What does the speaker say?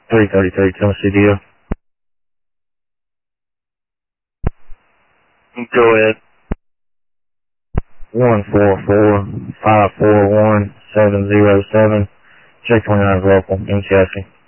333 Tennessee deal. Go ahead. 144-541-707. J29 is local. MCSC.